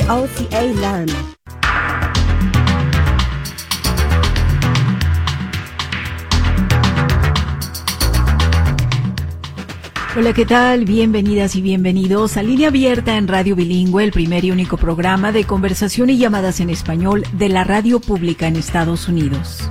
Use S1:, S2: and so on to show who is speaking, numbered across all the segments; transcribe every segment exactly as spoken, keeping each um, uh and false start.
S1: O C A Learn.
S2: Hola, ¿qué tal? Bienvenidas y bienvenidos a Línea Abierta en Radio Bilingüe, el primer y único programa de conversación y llamadas en español de la radio pública en Estados Unidos.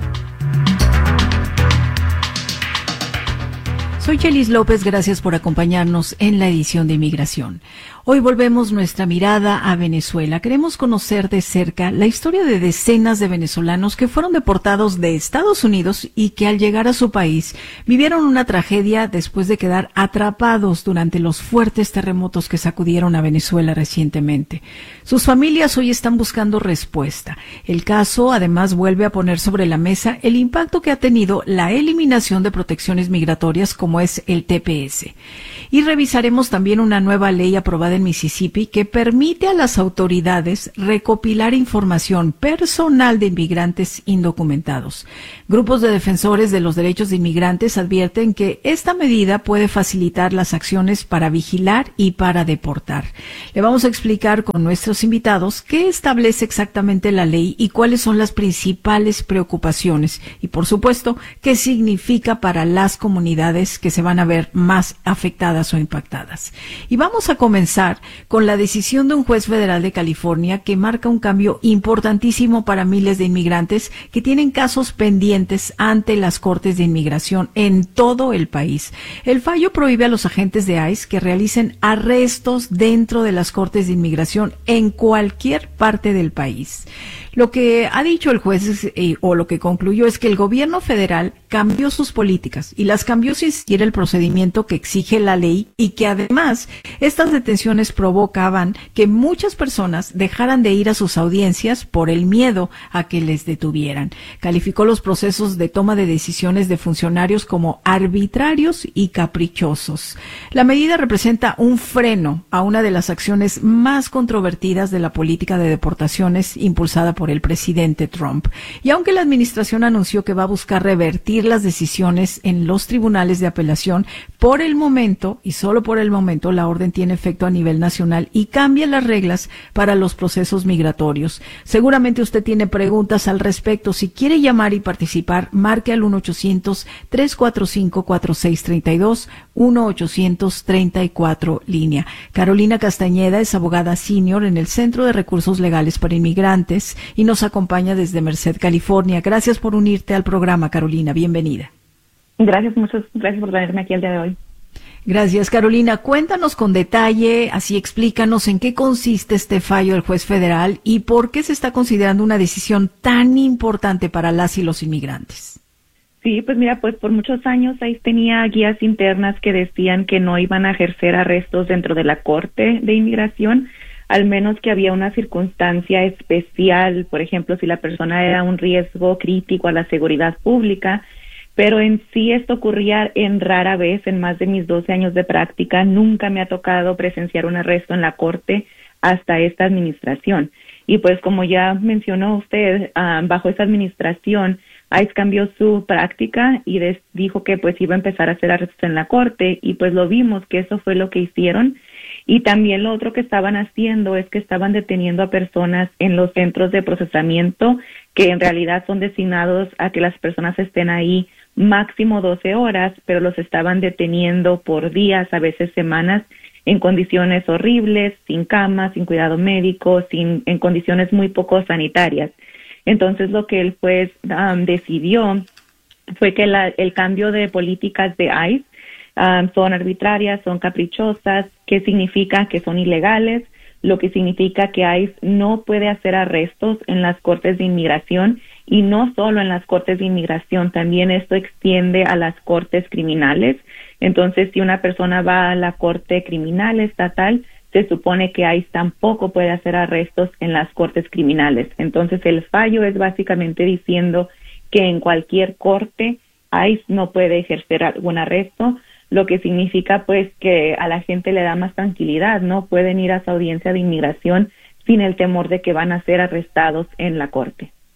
S2: Soy Chelis López, gracias por acompañarnos en la edición de Inmigración. Hoy volvemos nuestra mirada a Venezuela. Queremos conocer de cerca la historia de decenas de venezolanos que fueron deportados de Estados Unidos y que al llegar a su país vivieron una tragedia después de quedar atrapados durante los fuertes terremotos que sacudieron a Venezuela recientemente. Sus familias hoy están buscando respuesta. El caso, además, vuelve a poner sobre la mesa el impacto que ha tenido la eliminación de protecciones migratorias como es el T P S. Y revisaremos también una nueva ley aprobada en Mississippi que permite a las autoridades recopilar información personal de inmigrantes indocumentados. Grupos de defensores de los derechos de inmigrantes advierten que esta medida puede facilitar las acciones para vigilar y para deportar. Le vamos a explicar con nuestros invitados qué establece exactamente la ley y cuáles son las principales preocupaciones y, por supuesto, qué significa para las comunidades que se van a ver más afectadas o impactadas. Y vamos a comenzar con la decisión de un juez federal de California que marca un cambio importantísimo para miles de inmigrantes que tienen casos pendientes ante las cortes de inmigración en todo el país. El fallo prohíbe a los agentes de ICE que realicen arrestos dentro de las cortes de inmigración en cualquier parte del país. Lo que ha dicho el juez es, eh, o lo que concluyó es que el gobierno federal cambió sus políticas y las cambió sin seguir el procedimiento que exige la ley y que además estas detenciones provocaban que muchas personas dejaran de ir a sus audiencias por el miedo a que les detuvieran. Calificó los procesos de toma de decisiones de funcionarios como arbitrarios y caprichosos. La medida representa un freno a una de las acciones más controvertidas de la política de deportaciones impulsada por el presidente Trump. Y aunque la administración anunció que va a buscar revertir las decisiones en los tribunales de apelación, por el momento, y solo por el momento, la orden tiene efecto a nivel nacional y cambia las reglas para los procesos migratorios. Seguramente usted tiene preguntas al respecto. Si quiere llamar y participar, marque al uno ochocientos, tres cuatro cinco, cuatro seis tres dos, uno ochocientos treinta y cuatro línea. Carolina Castañeda es abogada senior en el Centro de Recursos Legales para Inmigrantes y nos acompaña desde Merced, California. Gracias por unirte al programa, Carolina. Bienvenida.
S3: Gracias, muchas gracias por tenerme aquí el día de hoy.
S2: Gracias, Carolina. Cuéntanos con detalle, así explícanos en qué consiste este fallo del juez federal y por qué se está considerando una decisión tan importante para las y los inmigrantes.
S3: Sí, pues mira, pues por muchos años ahí tenía guías internas que decían que no iban a ejercer arrestos dentro de la Corte de Inmigración, al menos que había una circunstancia especial, por ejemplo, si la persona era un riesgo crítico a la seguridad pública, pero en sí esto ocurría en rara vez. En más de mis doce años de práctica, nunca me ha tocado presenciar un arresto en la corte hasta esta administración. Y pues como ya mencionó usted, uh, bajo esta administración, ICE cambió su práctica y des- dijo que pues iba a empezar a hacer arrestos en la corte, y pues lo vimos que eso fue lo que hicieron. Y también lo otro que estaban haciendo es que estaban deteniendo a personas en los centros de procesamiento, que en realidad son designados a que las personas estén ahí máximo doce horas, pero los estaban deteniendo por días, a veces semanas, en condiciones horribles, sin cama, sin cuidado médico, sin, en condiciones muy poco sanitarias. Entonces lo que el juez um, decidió fue que la, el cambio de políticas de ICE um, son arbitrarias, son caprichosas, que significa que son ilegales, lo que significa que ICE no puede hacer arrestos en las cortes de inmigración, y no solo en las cortes de inmigración, también esto extiende a las cortes criminales. Entonces, si una persona va a la corte criminal estatal, se supone que ICE tampoco puede hacer arrestos en las cortes criminales. Entonces, el fallo es básicamente diciendo que en cualquier corte ICE no puede ejercer algún arresto, lo que significa pues que a la gente le da más tranquilidad, ¿no? Pueden ir a su audiencia de inmigración sin el temor de que van a ser arrestados en la corte.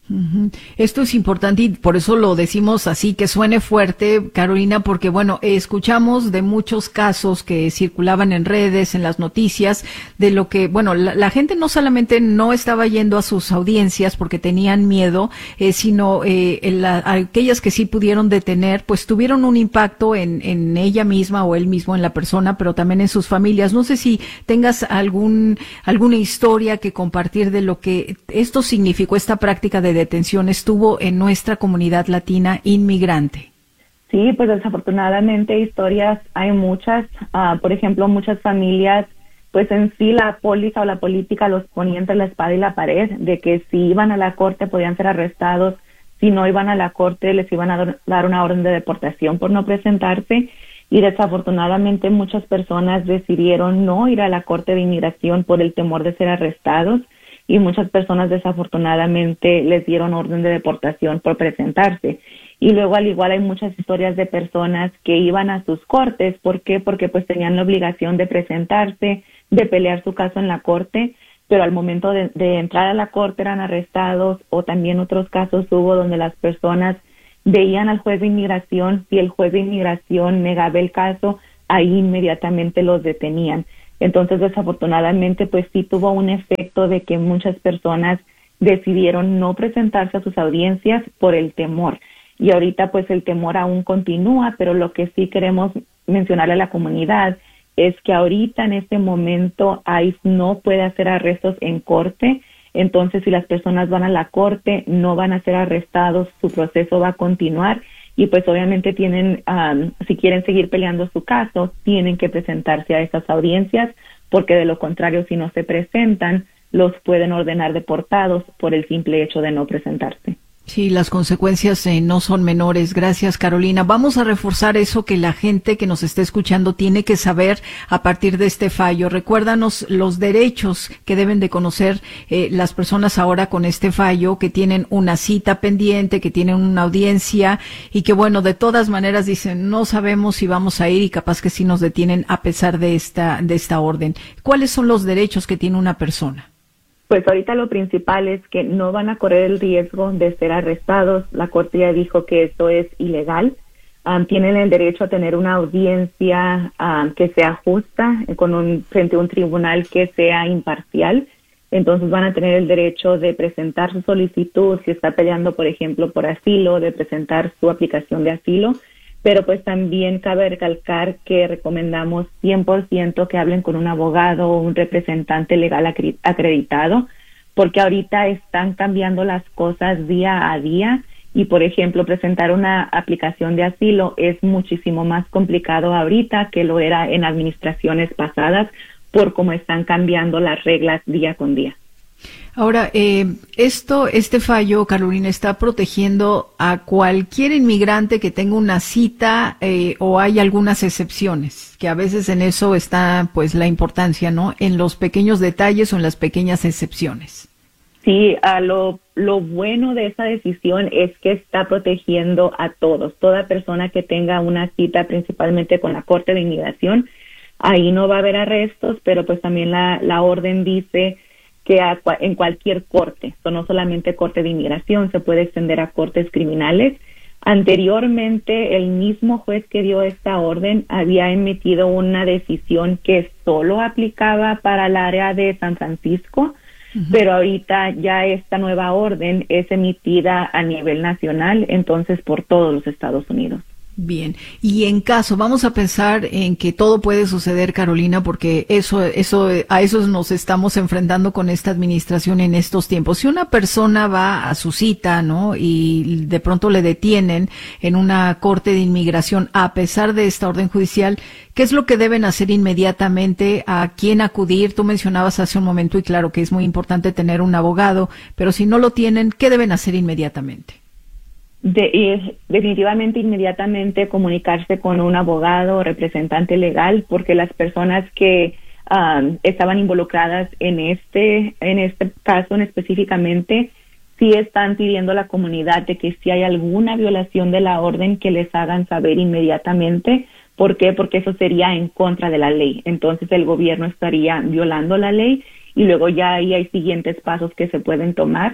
S2: Uh-huh. Esto es importante y por eso lo decimos así, que suene fuerte, Carolina, porque bueno, escuchamos de muchos casos que circulaban en redes, en las noticias, de lo que, bueno, la, la gente no solamente no estaba yendo a sus audiencias porque tenían miedo, eh, sino eh, la, aquellas que sí pudieron detener, pues tuvieron un impacto en, en ella misma o él mismo, en la persona, pero también en sus familias. No sé si tengas algún alguna historia que compartir de lo que esto significó, esta práctica de detención estuvo en nuestra comunidad latina inmigrante.
S3: Sí, pues desafortunadamente historias hay muchas. Uh, por ejemplo, muchas familias, pues en sí la póliza o la política los ponía entre la espada y la pared, de que si iban a la corte podían ser arrestados, si no iban a la corte les iban a dar una orden de deportación por no presentarse. Y desafortunadamente muchas personas decidieron no ir a la corte de inmigración por el temor de ser arrestados. Y muchas personas desafortunadamente les dieron orden de deportación por presentarse. Y luego al igual hay muchas historias de personas que iban a sus cortes. ¿Por qué? Porque pues tenían la obligación de presentarse, de pelear su caso en la corte, pero al momento de, de entrar a la corte eran arrestados, o también otros casos hubo donde las personas veían al juez de inmigración y el juez de inmigración negaba el caso, ahí inmediatamente los detenían. Entonces, desafortunadamente, pues sí tuvo un efecto de que muchas personas decidieron no presentarse a sus audiencias por el temor. Y ahorita, pues el temor aún continúa, pero lo que sí queremos mencionarle a la comunidad es que ahorita, en este momento, I C E no puede hacer arrestos en corte. Entonces, si las personas van a la corte, no van a ser arrestados, su proceso va a continuar. Y pues obviamente tienen, um, si quieren seguir peleando su caso, tienen que presentarse a esas audiencias, porque de lo contrario, si no se presentan, los pueden ordenar deportados por el simple hecho de no presentarse.
S2: Sí, las consecuencias eh, no son menores. Gracias, Carolina. Vamos a reforzar eso que la gente que nos esté escuchando tiene que saber a partir de este fallo. Recuérdanos los derechos que deben de conocer eh, las personas ahora con este fallo, que tienen una cita pendiente, que tienen una audiencia y que, bueno, de todas maneras dicen, no sabemos si vamos a ir y capaz que sí nos detienen a pesar de esta, de esta orden. ¿Cuáles son los derechos que tiene una persona?
S3: Pues ahorita lo principal es que no van a correr el riesgo de ser arrestados. La Corte ya dijo que esto es ilegal. Um, tienen el derecho a tener una audiencia um, que sea justa, con un, frente a un tribunal que sea imparcial. Entonces van a tener el derecho de presentar su solicitud, si está peleando, por ejemplo, por asilo, de presentar su aplicación de asilo. Pero pues también cabe recalcar que recomendamos cien por ciento que hablen con un abogado o un representante legal acreditado, porque ahorita están cambiando las cosas día a día y, por ejemplo, presentar una aplicación de asilo es muchísimo más complicado ahorita que lo era en administraciones pasadas, por cómo están cambiando las reglas día con día.
S2: Ahora, eh, esto, este fallo, Carolina, está protegiendo a cualquier inmigrante que tenga una cita eh, o hay algunas excepciones, que a veces en eso está pues la importancia, ¿no? En los pequeños detalles o en las pequeñas excepciones.
S3: Sí, a lo, lo bueno de esa decisión es que está protegiendo a todos, toda persona que tenga una cita principalmente con la Corte de Inmigración. Ahí no va a haber arrestos, pero pues también la, la orden dice que a, en cualquier corte, so no solamente corte de inmigración, se puede extender a cortes criminales. Anteriormente, el mismo juez que dio esta orden había emitido una decisión que solo aplicaba para el área de San Francisco, uh-huh. Pero ahorita ya esta nueva orden es emitida a nivel nacional, entonces por todos los Estados Unidos.
S2: Bien, y en caso, vamos a pensar en que todo puede suceder, Carolina, porque eso, eso, a eso nos estamos enfrentando con esta administración en estos tiempos. Si una persona va a su cita, ¿no? Y de pronto le detienen en una corte de inmigración, a pesar de esta orden judicial, ¿qué es lo que deben hacer inmediatamente? ¿A quién acudir? Tú mencionabas hace un momento, y claro que es muy importante tener un abogado, pero si no lo tienen, ¿qué deben hacer inmediatamente?
S3: De, eh, definitivamente inmediatamente comunicarse con un abogado o representante legal, porque las personas que um, estaban involucradas en este en este caso en específicamente sí están pidiendo a la comunidad de que si hay alguna violación de la orden que les hagan saber inmediatamente. ¿Por qué? Porque eso sería en contra de la ley. Entonces el gobierno estaría violando la ley y luego ya ahí hay siguientes pasos que se pueden tomar.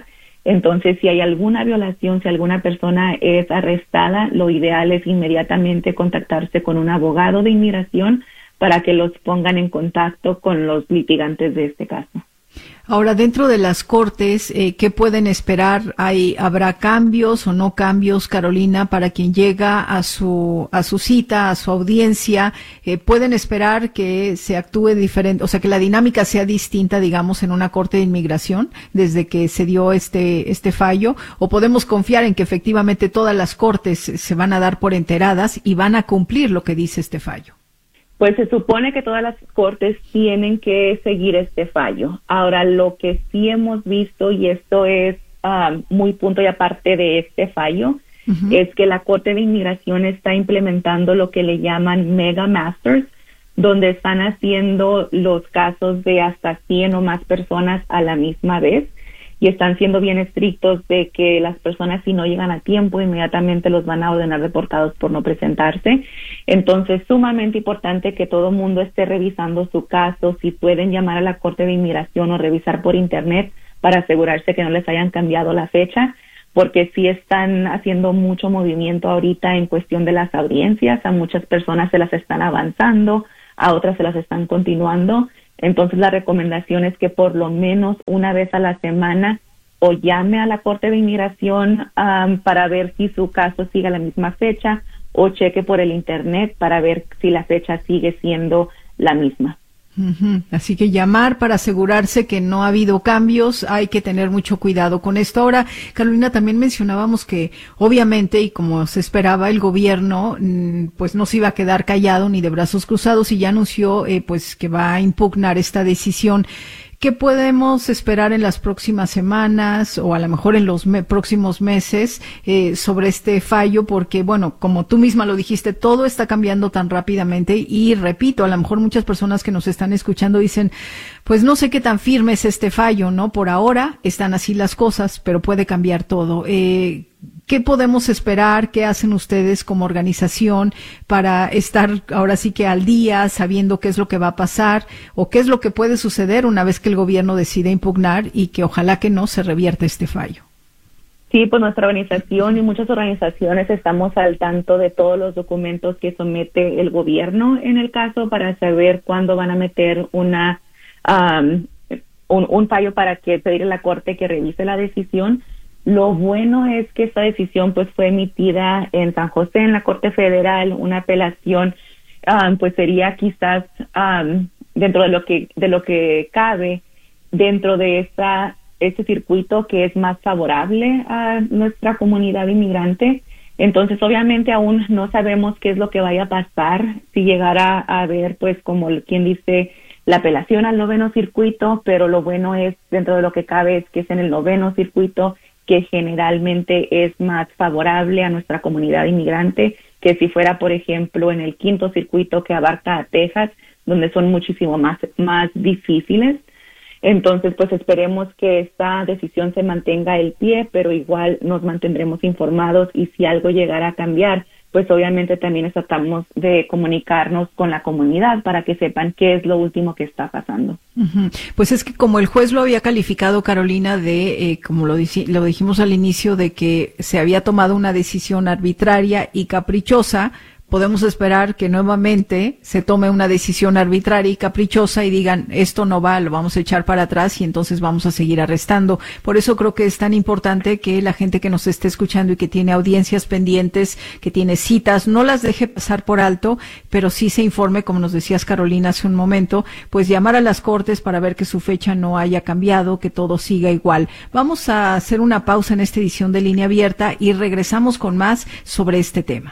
S3: Entonces, si hay alguna violación, si alguna persona es arrestada, lo ideal es inmediatamente contactarse con un abogado de inmigración para que los pongan en contacto con los litigantes de este caso.
S2: Ahora, dentro de las cortes, eh, ¿qué pueden esperar? ¿Hay, habrá cambios o no cambios, Carolina, para quien llega a su a su cita, a su audiencia? Eh, ¿Pueden esperar que se actúe diferente, o sea, que la dinámica sea distinta, digamos, en una corte de inmigración desde que se dio este este fallo? ¿O podemos confiar en que efectivamente todas las cortes se van a dar por enteradas y van a cumplir lo que dice este fallo?
S3: Pues se supone que todas las cortes tienen que seguir este fallo. Ahora, lo que sí hemos visto, y esto es uh, muy punto y aparte de este fallo, uh-huh. es que la Corte de Inmigración está implementando lo que le llaman Mega Masters, donde están haciendo los casos de hasta cien o más personas a la misma vez, y están siendo bien estrictos de que las personas, si no llegan a tiempo, inmediatamente los van a ordenar deportados por no presentarse. Entonces, sumamente importante que todo el mundo esté revisando su caso, si pueden llamar a la Corte de Inmigración o revisar por internet para asegurarse que no les hayan cambiado la fecha, porque sí están haciendo mucho movimiento ahorita en cuestión de las audiencias. A muchas personas se las están avanzando, a otras se las están continuando. Entonces, la recomendación es que por lo menos una vez a la semana o llame a la Corte de Inmigración um, para ver si su caso sigue a la misma fecha, o cheque por el internet para ver si la fecha sigue siendo la misma.
S2: Uh-huh. Así que llamar para asegurarse que no ha habido cambios, hay que tener mucho cuidado con esto. Ahora, Carolina, también mencionábamos que obviamente, y como se esperaba, el gobierno pues no se iba a quedar callado ni de brazos cruzados, y ya anunció eh, pues que va a impugnar esta decisión. ¿Qué podemos esperar en las próximas semanas o a lo mejor en los me- próximos meses eh, sobre este fallo? Porque, bueno, como tú misma lo dijiste, todo está cambiando tan rápidamente y, repito, a lo mejor muchas personas que nos están escuchando dicen, pues no sé qué tan firme es este fallo, ¿no? Por ahora están así las cosas, pero puede cambiar todo. Eh, ¿Qué podemos esperar? ¿Qué hacen ustedes como organización para estar ahora sí que al día, sabiendo qué es lo que va a pasar o qué es lo que puede suceder una vez que el gobierno decide impugnar y que ojalá que no se revierta este fallo?
S3: Sí, pues nuestra organización y muchas organizaciones estamos al tanto de todos los documentos que somete el gobierno en el caso para saber cuándo van a meter una um, un, un fallo para que pedir a la Corte que revise la decisión. Lo bueno es que esta decisión pues fue emitida en San José, en la Corte Federal. Una apelación um, pues sería quizás um, dentro de lo que de lo que cabe dentro de esta este circuito que es más favorable a nuestra comunidad inmigrante. Entonces, obviamente aún no sabemos qué es lo que vaya a pasar si llegara a haber, pues, como quien dice, la apelación al noveno circuito, pero lo bueno es, dentro de lo que cabe, es que es en el noveno circuito, que generalmente es más favorable a nuestra comunidad inmigrante, que si fuera, por ejemplo, en el quinto circuito que abarca a Texas, donde son muchísimo más, más difíciles. Entonces, pues esperemos que esta decisión se mantenga el pie, pero igual nos mantendremos informados, y si algo llegara a cambiar, pues obviamente también tratamos de comunicarnos con la comunidad para que sepan qué es lo último que está pasando.
S2: Uh-huh. Pues es que como el juez lo había calificado, Carolina, de, eh, como lo, dici- lo dijimos al inicio, de que se había tomado una decisión arbitraria y caprichosa, podemos esperar que nuevamente se tome una decisión arbitraria y caprichosa y digan, esto no va, lo vamos a echar para atrás y entonces vamos a seguir arrestando. Por eso creo que es tan importante que la gente que nos esté escuchando y que tiene audiencias pendientes, que tiene citas, no las deje pasar por alto, pero sí se informe, como nos decías, Carolina, hace un momento, pues llamar a las cortes para ver que su fecha no haya cambiado, que todo siga igual. Vamos a hacer una pausa en esta edición de Línea Abierta y regresamos con más sobre este tema.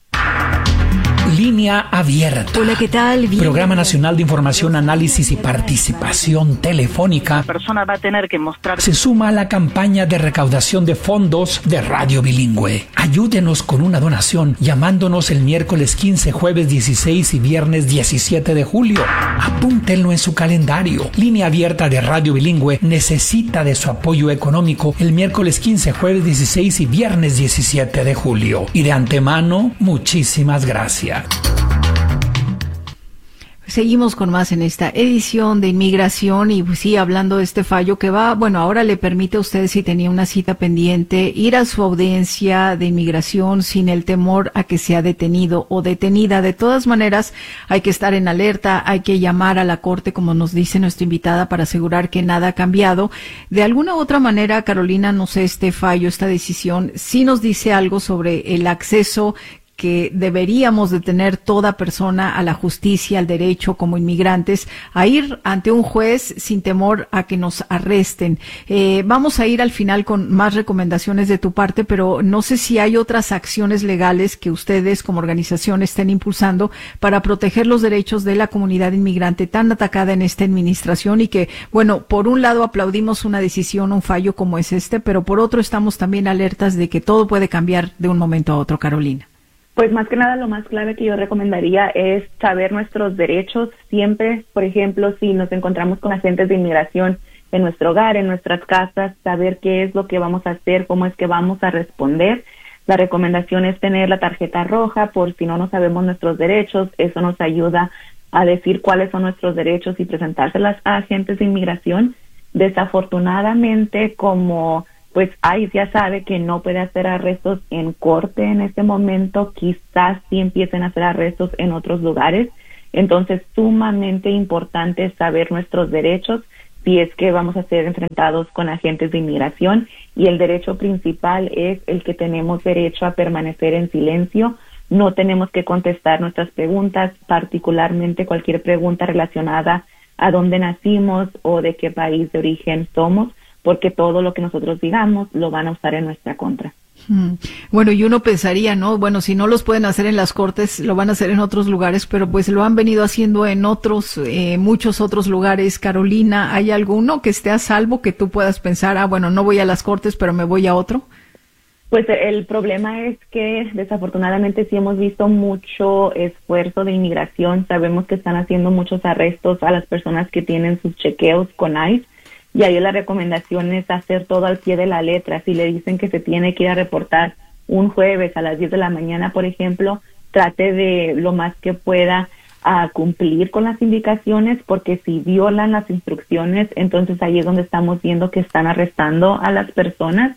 S1: Línea Abierta.
S2: Hola, ¿qué tal? Bien.
S1: Programa Nacional de Información, Análisis y Participación Telefónica.
S4: La persona va a tener que mostrar.
S1: Se suma a la campaña de recaudación de fondos de Radio Bilingüe. Ayúdenos con una donación llamándonos el miércoles quince, jueves dieciséis y viernes diecisiete de julio. Apúntenlo en su calendario. Línea Abierta de Radio Bilingüe necesita de su apoyo económico el miércoles quince, jueves dieciséis y viernes diecisiete de julio. Y de antemano, muchísimas gracias.
S2: Seguimos con más en esta edición de Inmigración y pues, sí, hablando de este fallo que va, bueno, ahora le permite a usted, si tenía una cita pendiente, ir a su audiencia de inmigración sin el temor a que sea detenido o detenida. De todas maneras, hay que estar en alerta, hay que llamar a la corte, como nos dice nuestra invitada, para asegurar que nada ha cambiado. De alguna u otra manera, Carolina, no sé, este fallo, esta decisión, sí nos dice algo sobre el acceso que deberíamos de tener toda persona a la justicia, al derecho como inmigrantes, a ir ante un juez sin temor a que nos arresten. Eh, vamos a ir al final con más recomendaciones de tu parte, pero no sé si hay otras acciones legales que ustedes como organización estén impulsando para proteger los derechos de la comunidad inmigrante tan atacada en esta administración y que, bueno, por un lado aplaudimos una decisión, un fallo como es este, pero por otro estamos también alertas de que todo puede cambiar de un momento a otro, Carolina.
S3: Pues más que nada lo más clave que yo recomendaría es saber nuestros derechos siempre. Por ejemplo, si nos encontramos con agentes de inmigración en nuestro hogar, en nuestras casas, saber qué es lo que vamos a hacer, cómo es que vamos a responder. La recomendación es tener la tarjeta roja por si no nos sabemos nuestros derechos. Eso nos ayuda a decir cuáles son nuestros derechos y presentárselas a agentes de inmigración. Desafortunadamente, como pues ahí ya sabe que no puede hacer arrestos en corte en este momento, quizás sí empiecen a hacer arrestos en otros lugares. Entonces, sumamente importante saber nuestros derechos si es que vamos a ser enfrentados con agentes de inmigración. Y el derecho principal es el que tenemos derecho a permanecer en silencio. No tenemos que contestar nuestras preguntas, particularmente cualquier pregunta relacionada a dónde nacimos o de qué país de origen somos, porque todo lo que nosotros digamos lo van a usar en nuestra contra.
S2: Bueno, y uno pensaría, ¿no? Bueno, si no los pueden hacer en las cortes, lo van a hacer en otros lugares, pero pues lo han venido haciendo en otros, eh, muchos otros lugares. Carolina, ¿hay alguno que esté a salvo que tú puedas pensar, ah, bueno, no voy a las cortes, pero me voy a otro?
S3: Pues el problema es que desafortunadamente sí hemos visto mucho esfuerzo de inmigración. Sabemos que están haciendo muchos arrestos a las personas que tienen sus chequeos con ICE. Y ahí la recomendación es hacer todo al pie de la letra. Si le dicen que se tiene que ir a reportar un jueves a las diez de la mañana, por ejemplo, trate de lo más que pueda a cumplir con las indicaciones, porque si violan las instrucciones, entonces ahí es donde estamos viendo que están arrestando a las personas.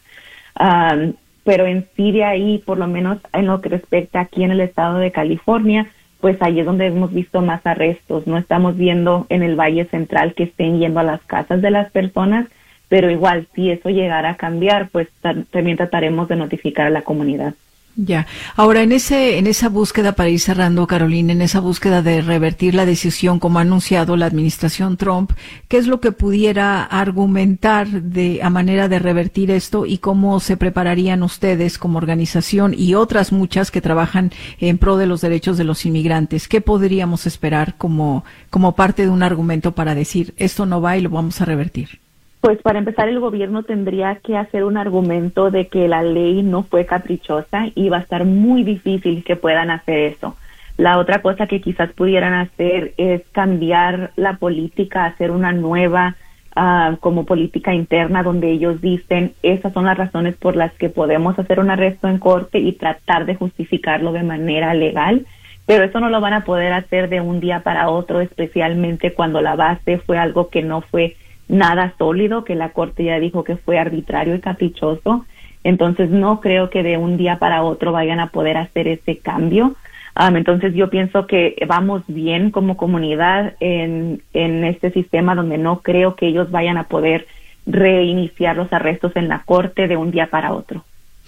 S3: Um, pero en sí de ahí, por lo menos en lo que respecta aquí en el estado de California, pues ahí es donde hemos visto más arrestos. No estamos viendo en el Valle Central que estén yendo a las casas de las personas, pero igual, si eso llegara a cambiar, pues también trataremos de notificar a la comunidad.
S2: Ya. Ahora, en ese, en esa búsqueda, para ir cerrando, Carolina, en esa búsqueda de revertir la decisión, como ha anunciado la administración Trump, ¿qué es lo que pudiera argumentar de, a manera de revertir esto y cómo se prepararían ustedes como organización y otras muchas que trabajan en pro de los derechos de los inmigrantes? ¿Qué podríamos esperar como, como parte de un argumento para decir esto no va y lo vamos a revertir?
S3: Pues para empezar, el gobierno tendría que hacer un argumento de que la ley no fue caprichosa y va a estar muy difícil que puedan hacer eso. La otra cosa que quizás pudieran hacer es cambiar la política, hacer una nueva uh, como política interna donde ellos dicen esas son las razones por las que podemos hacer un arresto en corte y tratar de justificarlo de manera legal. Pero eso no lo van a poder hacer de un día para otro, especialmente cuando la base fue algo que no fue nada sólido, que la corte ya dijo que fue arbitrario y caprichoso. Entonces no creo que de un día para otro vayan a poder hacer ese cambio. Um, entonces yo pienso que vamos bien como comunidad en, en este sistema, donde no creo que ellos vayan a poder reiniciar los arrestos en la corte de un día para otro.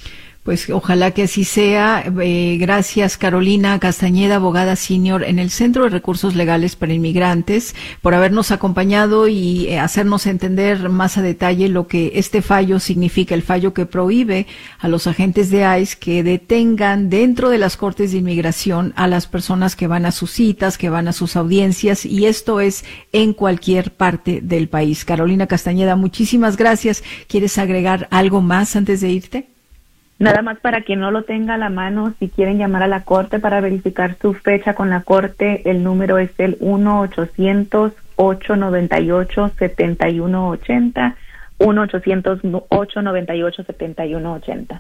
S2: Pues ojalá que así sea. Eh, gracias, Carolina Castañeda, abogada senior en el Centro de Recursos Legales para Inmigrantes, por habernos acompañado y eh, hacernos entender más a detalle lo que este fallo significa, el fallo que prohíbe a los agentes de ICE que detengan dentro de las cortes de inmigración a las personas que van a sus citas, que van a sus audiencias, y esto es en cualquier parte del país. Carolina Castañeda, muchísimas gracias. ¿Quieres agregar algo más antes de irte?
S3: Nada más para quien no lo tenga a la mano, si quieren llamar a la corte para verificar su fecha con la corte, el número es el uno ochocientos, ocho noventa y ocho, setenta y uno ochenta, uno ochocientos, ocho noventa y ocho, setenta y uno ochenta.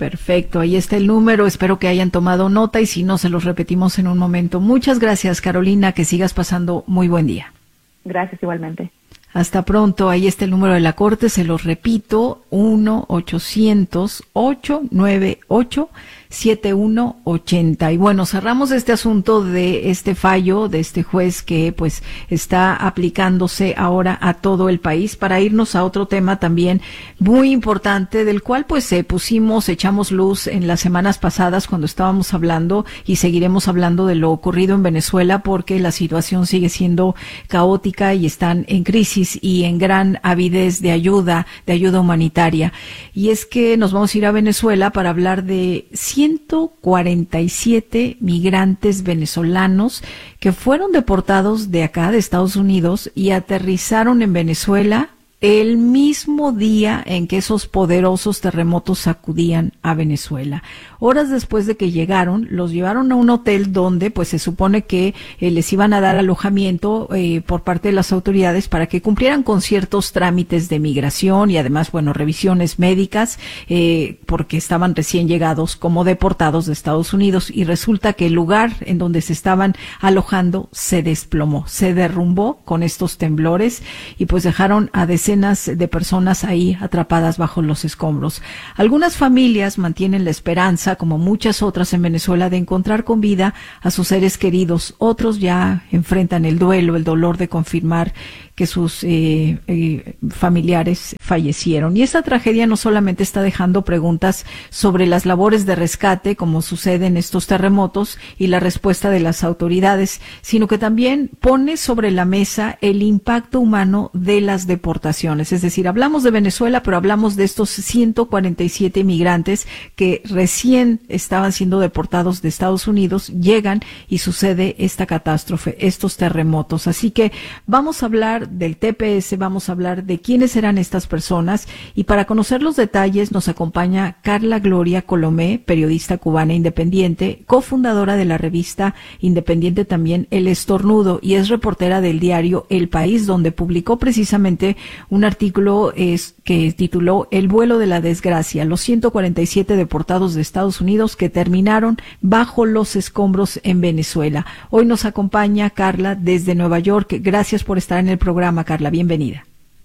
S2: Perfecto, ahí está el número, espero que hayan tomado nota y si no, se los repetimos en un momento. Muchas gracias, Carolina, que sigas pasando muy buen día.
S3: Gracias igualmente.
S2: Hasta pronto, ahí está el número de la Corte, se los repito, uno ochocientos, ocho nueve ocho, siete uno ocho cero. Y bueno, cerramos este asunto de este fallo de este juez que pues está aplicándose ahora a todo el país para irnos a otro tema también muy importante del cual pues eh, pusimos, echamos luz en las semanas pasadas cuando estábamos hablando y seguiremos hablando de lo ocurrido en Venezuela porque la situación sigue siendo caótica y están en crisis y en gran avidez de ayuda, de ayuda humanitaria. Y es que nos vamos a ir a Venezuela para hablar de ciento cuarenta y siete migrantes venezolanos que fueron deportados de acá, de Estados Unidos, y aterrizaron en Venezuela el mismo día en que esos poderosos terremotos sacudían a Venezuela. Horas después de que llegaron, los llevaron a un hotel donde pues se supone que eh, les iban a dar alojamiento eh, por parte de las autoridades para que cumplieran con ciertos trámites de migración y además, bueno, revisiones médicas, eh, porque estaban recién llegados como deportados de Estados Unidos, y resulta que el lugar en donde se estaban alojando se desplomó, se derrumbó con estos temblores y pues dejaron a decenas de personas ahí atrapadas bajo los escombros. Algunas familias mantienen la esperanza, como muchas otras en Venezuela, de encontrar con vida a sus seres queridos. Otros ya enfrentan el duelo, el dolor de confirmar que sus eh, eh, familiares fallecieron. Y esta tragedia no solamente está dejando preguntas sobre las labores de rescate, como sucede en estos terremotos, y la respuesta de las autoridades, sino que también pone sobre la mesa el impacto humano de las deportaciones. Es decir, hablamos de Venezuela, pero hablamos de estos ciento cuarenta y siete migrantes que recién estaban siendo deportados de Estados Unidos, llegan y sucede esta catástrofe, estos terremotos. Así que vamos a hablar del T P S, vamos a hablar de quiénes eran estas personas, y para conocer los detalles nos acompaña Carla Gloria Colomé, periodista cubana independiente, cofundadora de la revista independiente también El Estornudo, y es reportera del diario El País, donde publicó precisamente un artículo es, que tituló El vuelo de la desgracia, los ciento cuarenta y siete deportados de Estados Unidos que terminaron bajo los escombros en Venezuela. Hoy nos acompaña Carla desde Nueva York. Gracias por estar en el programa, Carla. Bienvenida.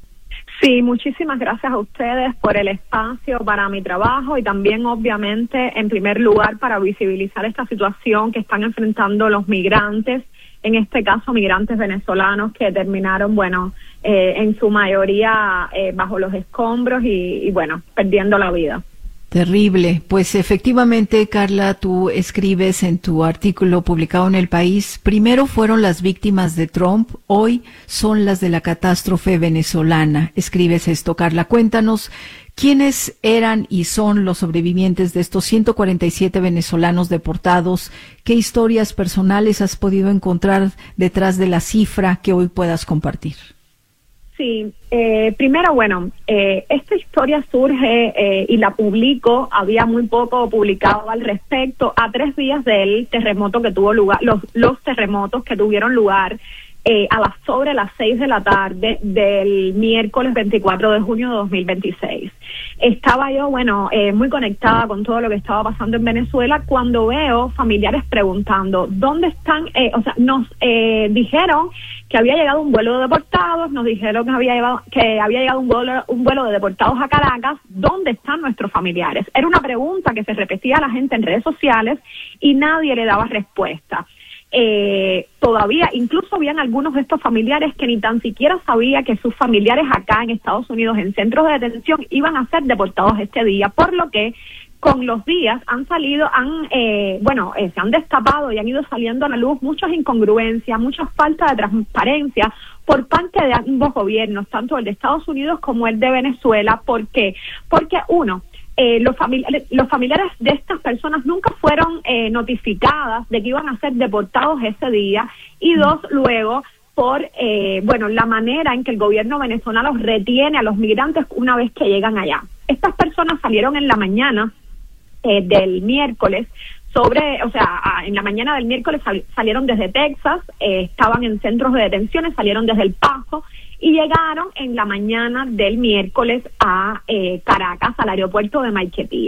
S5: Sí, muchísimas gracias a ustedes por el espacio para mi trabajo y también, obviamente, en primer lugar, para visibilizar esta situación que están enfrentando los migrantes, en este caso migrantes venezolanos que terminaron, bueno, eh, en su mayoría eh, bajo los escombros y, y, bueno, perdiendo la vida.
S2: Terrible. Pues efectivamente, Carla, tú escribes en tu artículo publicado en El País, primero fueron las víctimas de Trump, hoy son las de la catástrofe venezolana. Escribes esto, Carla. Cuéntanos, ¿quiénes eran y son los sobrevivientes de estos ciento cuarenta y siete venezolanos deportados? ¿Qué historias personales has podido encontrar detrás de la cifra que hoy puedas compartir?
S5: Sí, eh, primero, bueno, eh, esta historia surge eh, y la publico, había muy poco publicado al respecto, a tres días del terremoto que tuvo lugar, los, los terremotos que tuvieron lugar eh, a las sobre las seis de la tarde del miércoles veinticuatro de junio de dos mil veintiséis. Estaba yo, bueno, eh, muy conectada con todo lo que estaba pasando en Venezuela cuando veo familiares preguntando, ¿dónde están? Eh, o sea, nos eh, dijeron que había llegado un vuelo de deportados, nos dijeron que había llegado, que había llegado un vuelo, un vuelo de deportados a Caracas, ¿dónde están nuestros familiares? Era una pregunta que se repetía a la gente en redes sociales y nadie le daba respuesta. Eh, todavía, incluso habían algunos de estos familiares que ni tan siquiera sabía que sus familiares acá en Estados Unidos, en centros de detención, iban a ser deportados este día, por lo que con los días han salido, han eh, bueno, eh, se han destapado y han ido saliendo a la luz muchas incongruencias, mucha falta de transparencia por parte de ambos gobiernos, tanto el de Estados Unidos como el de Venezuela. ¿Por qué? Porque uno, Eh, los, familiares, los familiares de estas personas nunca fueron eh, notificadas de que iban a ser deportados ese día, y dos, luego por eh, bueno la manera en que el gobierno venezolano retiene a los migrantes una vez que llegan allá. Estas personas salieron en la mañana eh, del miércoles, sobre, o sea, en la mañana del miércoles sal, salieron desde Texas, eh, estaban en centros de detenciones, salieron desde El Paso, y llegaron en la mañana del miércoles a eh, Caracas, al aeropuerto de Maiquetía.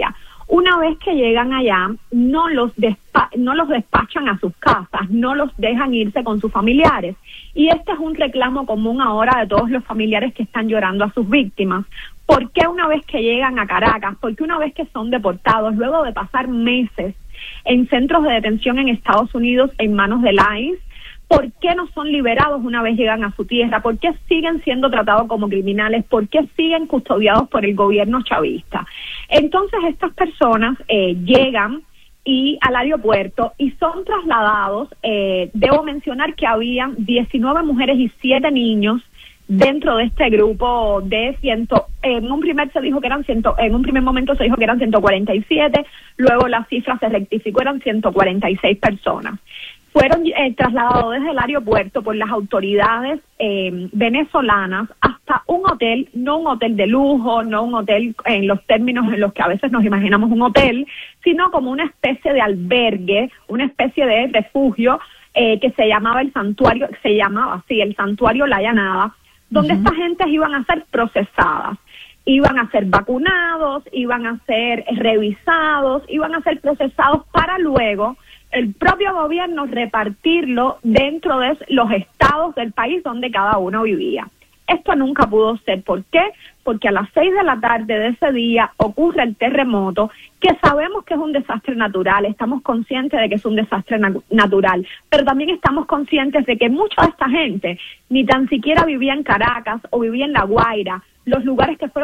S5: Una vez que llegan allá, no los, despa no los despachan a sus casas, no los dejan irse con sus familiares. Y este es un reclamo común ahora de todos los familiares que están llorando a sus víctimas. ¿Por qué una vez que llegan a Caracas? Porque una vez que son deportados, luego de pasar meses en centros de detención en Estados Unidos en manos del I C E, ¿por qué no son liberados una vez llegan a su tierra? ¿Por qué siguen siendo tratados como criminales? ¿Por qué siguen custodiados por el gobierno chavista? Entonces estas personas eh, llegan y al aeropuerto y son trasladados. Eh, debo mencionar que habían diecinueve mujeres y siete niños dentro de este grupo de ciento, en un primer se dijo que eran ciento, en un primer momento se dijo que eran ciento cuarenta y siete, luego la cifra se rectificó, eran ciento cuarenta y seis personas. Fueron eh, trasladados desde el aeropuerto por las autoridades eh, venezolanas hasta un hotel, no un hotel de lujo, no un hotel en los términos en los que a veces nos imaginamos un hotel, sino como una especie de albergue, una especie de refugio eh, que se llamaba el santuario, se llamaba así, el santuario La Llanada, donde uh-huh. estas gentes iban a ser procesadas, iban a ser vacunados, iban a ser revisados, iban a ser procesados para luego el propio gobierno repartirlo dentro de los estados del país donde cada uno vivía. Esto nunca pudo ser. ¿Por qué? Porque a las seis de la tarde de ese día ocurre el terremoto, que sabemos que es un desastre natural, estamos conscientes de que es un desastre na- natural, pero también estamos conscientes de que mucha de esta gente ni tan siquiera vivía en Caracas o vivía en La Guaira, los lugares que fueron